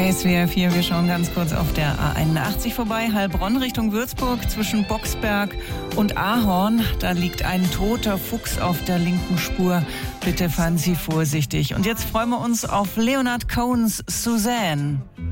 SWR 4, wir schauen ganz kurz auf der A81 vorbei. Heilbronn Richtung Würzburg zwischen Boxberg und Ahorn. Da liegt ein toter Fuchs auf der linken Spur. Bitte fahren Sie vorsichtig. Und jetzt freuen wir uns auf Leonard Cohens Suzanne.